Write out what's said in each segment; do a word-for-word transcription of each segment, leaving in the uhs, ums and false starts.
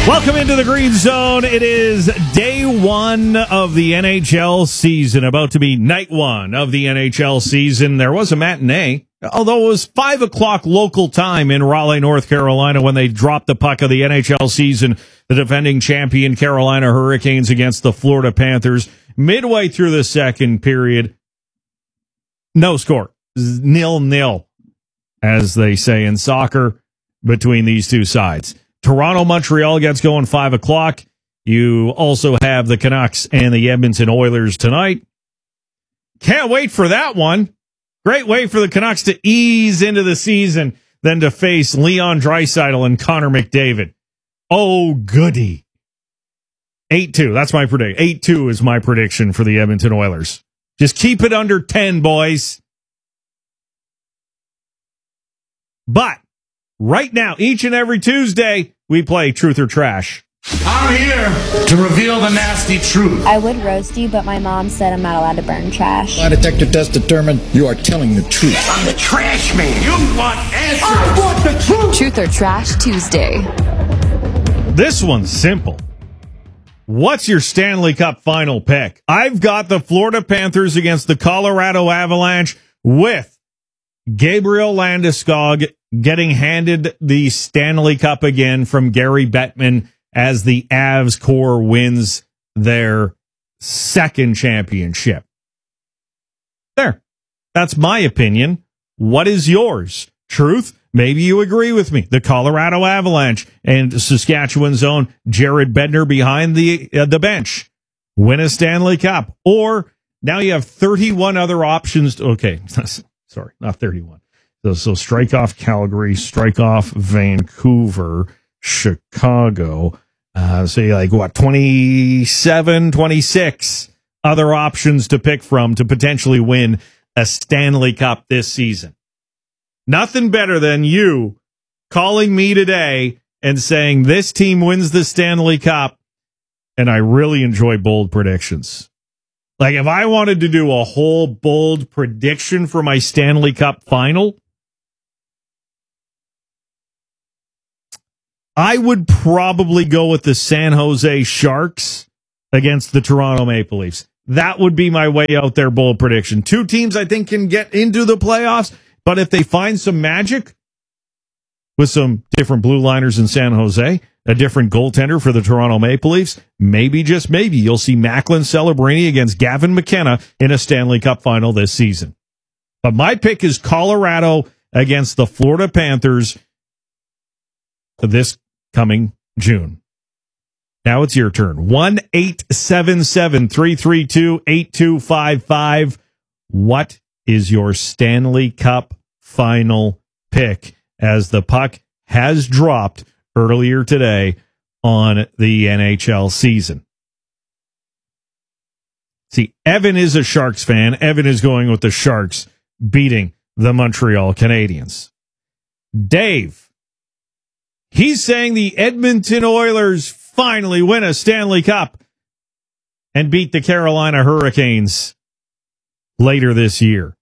Welcome into the Green Zone. It is day one of the N H L season, about to be night one of the N H L season. There was a matinee, although it was five o'clock local time in Raleigh, North Carolina, when they dropped the puck of the N H L season. The defending champion Carolina Hurricanes against the Florida Panthers. Midway through the second period, no score. Nil-nil, as they say in soccer, between these two sides. Toronto-Montreal gets going five o'clock. You also have the Canucks and the Edmonton Oilers tonight. Can't wait for that one. Great way for the Canucks to ease into the season than to face Leon Draisaitl and Connor McDavid. Oh, goody. eight two. That's my prediction. eight two is my prediction for the Edmonton Oilers. Just keep it under ten, boys. But right now, each and every Tuesday, we play Truth or Trash. I'm here to reveal the nasty truth. I would roast you, but my mom said I'm not allowed to burn trash. Lie detector test determined you are telling the truth. I'm the trash man. You want answers. I want the truth. Truth or Trash Tuesday. This one's simple. What's your Stanley Cup final pick? I've got the Florida Panthers against the Colorado Avalanche with Gabriel Landeskog getting handed the Stanley Cup again from Gary Bettman as the Avs core wins their second championship. There. That's my opinion. What is yours? Truth? Maybe you agree with me. The Colorado Avalanche and Saskatchewan's own Jared Bednar behind the uh, the bench win a Stanley Cup. Or now you have thirty-one other options. To, okay, sorry, not thirty-one. So, so strike off Calgary, strike off Vancouver, Chicago. Uh, so you like what, twenty-seven, twenty-six other options to pick from to potentially win a Stanley Cup this season. Nothing better than you calling me today and saying this team wins the Stanley Cup. And I really enjoy bold predictions. Like if I wanted to do a whole bold prediction for my Stanley Cup final, I would probably go with the San Jose Sharks against the Toronto Maple Leafs. That would be my way out there bold prediction. Two teams I think can get into the playoffs, but if they find some magic with some different blue liners in San Jose, a different goaltender for the Toronto Maple Leafs, maybe, just maybe, you'll see Macklin Celebrini against Gavin McKenna in a Stanley Cup final this season. But my pick is Colorado against the Florida Panthers this coming June. Now it's your turn. one eight seven seven, three three two, eight two five five. What is your Stanley Cup final pick as the puck has dropped earlier today on the N H L season? See, Evan is a Sharks fan. Evan is going with the Sharks beating the Montreal Canadiens. Dave, he's saying the Edmonton Oilers finally win a Stanley Cup and beat the Carolina Hurricanes later this year.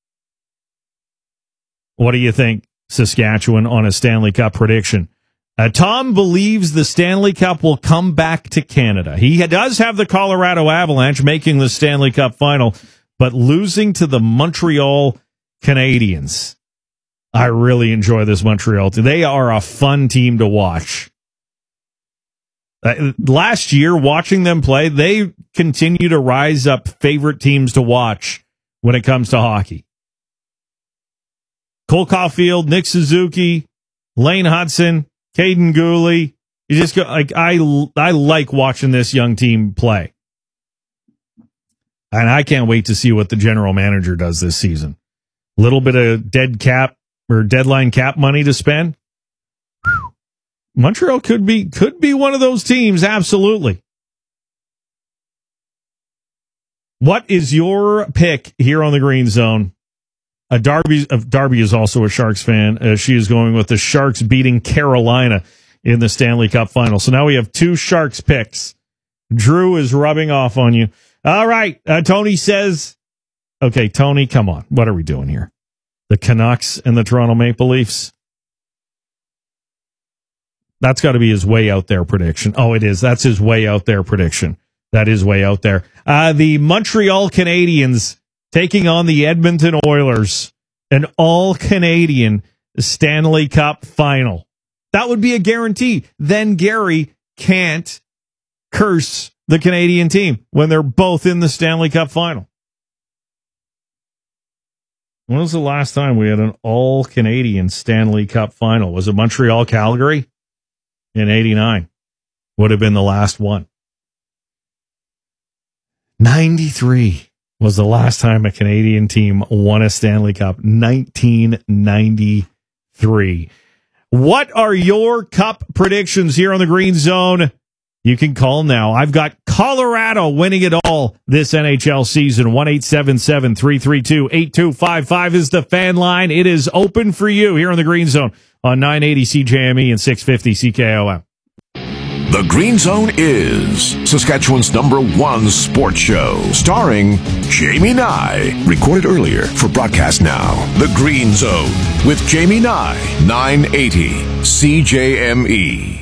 What do you think, Saskatchewan, on a Stanley Cup prediction? Uh, Tom believes the Stanley Cup will come back to Canada. He does have the Colorado Avalanche making the Stanley Cup final, but losing to the Montreal Canadiens. I really enjoy this Montreal team. They are a fun team to watch. Uh, last year, watching them play, they continue to rise up favorite teams to watch when it comes to hockey. Cole Caulfield, Nick Suzuki, Lane Hudson, Caden Gooley. You just go like I. I like watching this young team play, and I can't wait to see what the general manager does this season. A little bit of dead cap or deadline cap money to spend. Whew. Montreal could be could be one of those teams. Absolutely. What is your pick here on the Green Zone? Uh, Darby, uh, Darby is also a Sharks fan. Uh, she is going with the Sharks beating Carolina in the Stanley Cup final. So now we have two Sharks picks. Drew is rubbing off on you. All right. Uh, Tony says, okay, Tony, come on. What are we doing here? The Canucks and the Toronto Maple Leafs. That's got to be his way out there prediction. Oh, it is. That's his way out there prediction. That is way out there. Uh, the Montreal Canadiens taking on the Edmonton Oilers, an all-Canadian Stanley Cup final. That would be a guarantee. Then Gary can't curse the Canadian team when they're both in the Stanley Cup final. When was the last time we had an all-Canadian Stanley Cup final? Was it Montreal-Calgary? In eighty-nine. Would have been the last one. ninety-three was the last time a Canadian team won a Stanley Cup. nineteen ninety-three. What are your cup predictions here on the Green Zone? You can call now. I've got Colorado winning it all this N H L season. one eight seven seven, three three two, eight two five five is the fan line. It is open for you here on the Green Zone on nine eighty C J M E and six fifty C K O M. The Green Zone is Saskatchewan's number one sports show, starring Jamie Nye. Recorded earlier for broadcast now. The Green Zone with Jamie Nye, nine eighty C J M E.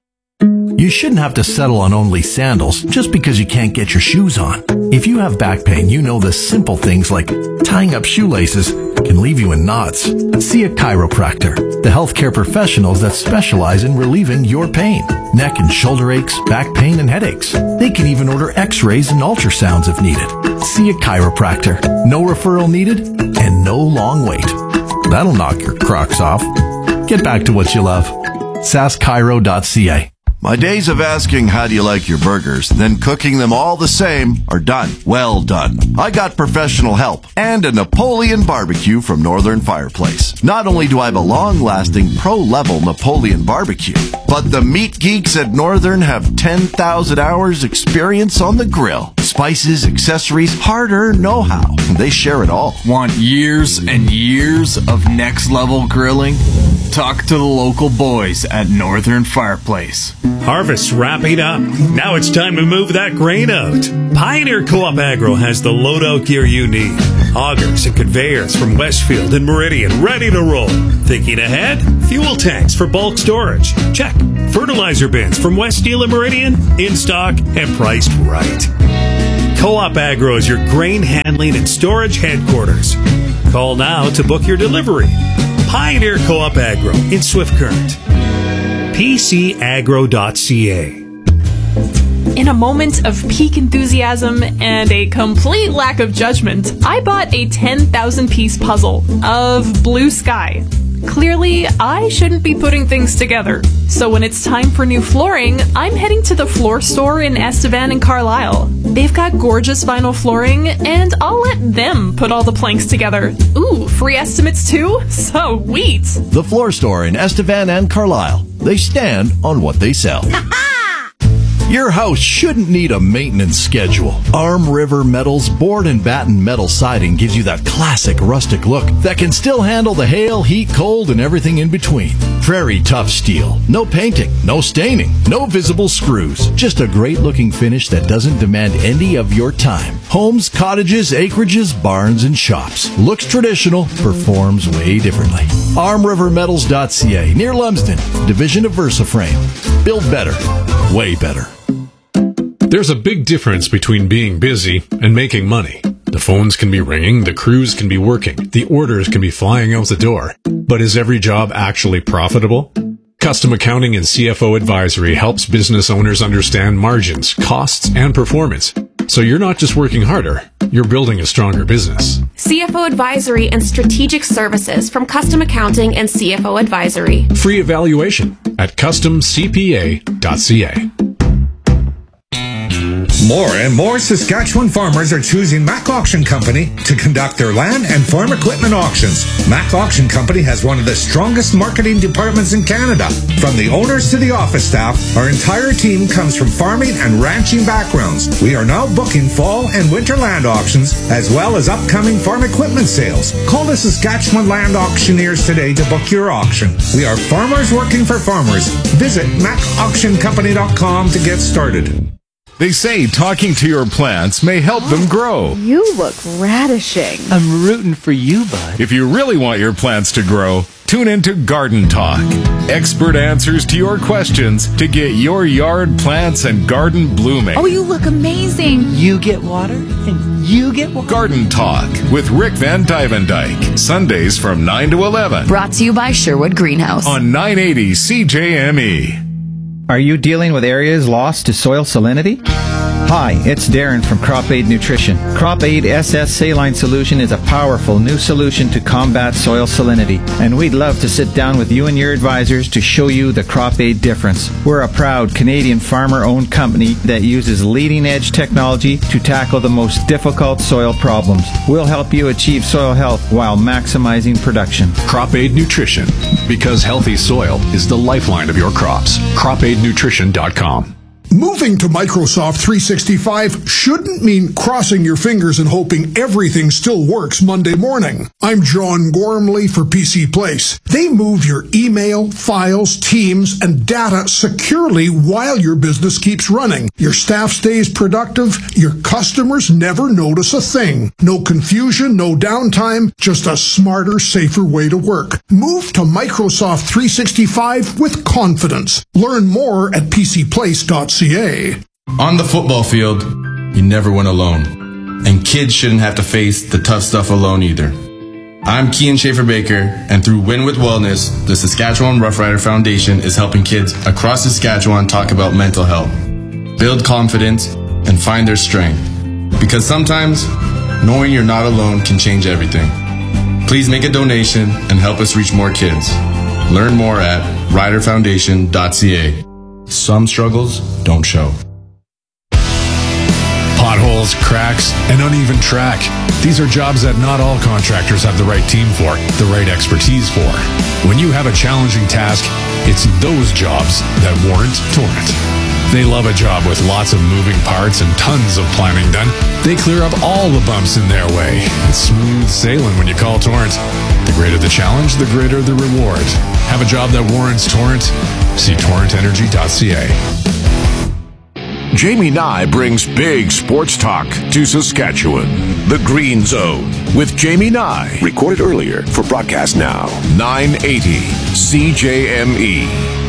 You shouldn't have to settle on only sandals just because you can't get your shoes on. If you have back pain, you know the simple things like tying up shoelaces can leave you in knots. See a chiropractor, the healthcare professionals that specialize in relieving your pain. Neck and shoulder aches, back pain, and headaches. They can even order x-rays and ultrasounds if needed. See a chiropractor. No referral needed and no long wait. That'll knock your Crocs off. Get back to what you love. sask chiro dot c a. My days of asking how do you like your burgers, then cooking them all the same, are done. Well done. I got professional help and a Napoleon barbecue from Northern Fireplace. Not only do I have a long-lasting pro-level Napoleon barbecue, but the meat geeks at Northern have ten thousand hours experience on the grill. Spices, accessories, hard-earned know-how. They share it all. Want years and years of next-level grilling? Talk to the local boys at Northern Fireplace. Harvest's wrapping up. Now it's time to move that grain out. Pioneer Co-op Agro has the loadout gear you need. Augers and conveyors from Westfield and Meridian ready to roll. Thinking ahead? Fuel tanks for bulk storage. Check. Fertilizer bins from West Steel and Meridian in stock and priced right. Co-op Agro is your grain handling and storage headquarters. Call now to book your delivery. Pioneer Co-op Agro in Swift Current. p c agro dot c a. In a moment of peak enthusiasm and a complete lack of judgment, I bought a ten thousand piece puzzle of blue sky. Clearly, I shouldn't be putting things together. So when it's time for new flooring, I'm heading to the floor store in Estevan and Carlisle. They've got gorgeous vinyl flooring, and I'll let them put all the planks together. Ooh, free estimates too? Sweet! The floor store in Estevan and Carlisle. They stand on what they sell. Your house shouldn't need a maintenance schedule. Arm River Metal's board and batten metal siding gives you that classic rustic look that can still handle the hail, heat, cold, and everything in between. Prairie tough steel. No painting, no staining, no visible screws. Just a great looking finish that doesn't demand any of your time. Homes, cottages, acreages, barns, and shops. Looks traditional, performs way differently. arm river metals dot c a, near Lumsden, division of VersaFrame. Build better, way better. There's a big difference between being busy and making money. The phones can be ringing, the crews can be working, the orders can be flying out the door. But is every job actually profitable? Custom Accounting and C F O Advisory helps business owners understand margins, costs, and performance. So you're not just working harder, you're building a stronger business. C F O Advisory and Strategic Services from Custom Accounting and C F O Advisory. Free evaluation at custom c p a dot c a. More and more Saskatchewan farmers are choosing Mac Auction Company to conduct their land and farm equipment auctions. Mac Auction Company has one of the strongest marketing departments in Canada. From the owners to the office staff, our entire team comes from farming and ranching backgrounds. We are now booking fall and winter land auctions, as well as upcoming farm equipment sales. Call the Saskatchewan Land Auctioneers today to book your auction. We are farmers working for farmers. Visit mac auction company dot com to get started. They say talking to your plants may help oh, them grow. You look radishing. I'm rooting for you, bud. If you really want your plants to grow, Tune into Garden Talk. Expert answers to your questions to get your yard plants and garden blooming. Oh, you look amazing. You get water and you get water. Garden Talk with Rick Van Dyvendijk. Sundays from nine to eleven. Brought to you by Sherwood Greenhouse. On nine eighty C J M E. Are you dealing with areas lost to soil salinity? Hi, it's Darren from Crop Aid Nutrition. Crop Aid S S Saline Solution is a powerful new solution to combat soil salinity, and we'd love to sit down with you and your advisors to show you the Crop Aid difference. We're a proud Canadian farmer-owned company that uses leading-edge technology to tackle the most difficult soil problems. We'll help you achieve soil health while maximizing production. Crop Aid Nutrition, because healthy soil is the lifeline of your crops. crop aid nutrition dot com. Moving to Microsoft three sixty-five shouldn't mean crossing your fingers and hoping everything still works Monday morning. I'm John Gormley for P C Place. They move your email, files, teams, and data securely while your business keeps running. Your staff stays productive. Your customers never notice a thing. No confusion, no downtime, just a smarter, safer way to work. Move to Microsoft three sixty-five with confidence. Learn more at p c place dot c a. On the football field, you never win alone. And kids shouldn't have to face the tough stuff alone either. I'm Kean Schaefer-Baker, and through Win with Wellness, the Saskatchewan Rough Rider Foundation is helping kids across Saskatchewan talk about mental health, build confidence, and find their strength. Because sometimes, knowing you're not alone can change everything. Please make a donation and help us reach more kids. Learn more at rider foundation dot c a. Some struggles don't show. Potholes, cracks, and uneven track. These are jobs that not all contractors have the right team for, the right expertise for. When you have a challenging task, it's those jobs that warrant Torrent. They love a job with lots of moving parts and tons of planning done. They clear up all the bumps in their way. It's smooth sailing when you call Torrent. The greater the challenge, the greater the reward. Have a job that warrants Torrent? See torrent energy dot c a. Jamie Nye brings big sports talk to Saskatchewan. The Green Zone with Jamie Nye. Recorded earlier for broadcast now. nine eighty C J M E.